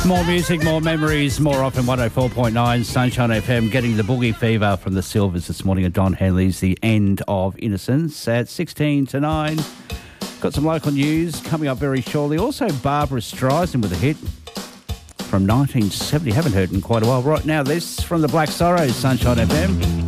More music, more memories, more often 104.9 Sunshine FM, getting the boogie fever from the Silvers this morning at Don Henley's The End of Innocence at 16 to 9. Got some local news coming up very shortly. Also, Barbara Streisand with a hit from 1970. Haven't heard in quite a while. Right now, this from the Black Sorrows, Sunshine FM.